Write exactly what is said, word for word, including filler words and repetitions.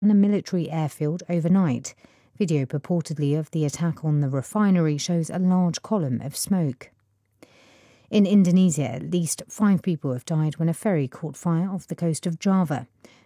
a military airfield overnight. Video purportedly of the attack on the refinery shows a large column of smoke. In Indonesia, at least five people have died when a ferry caught fire off the coast of Java.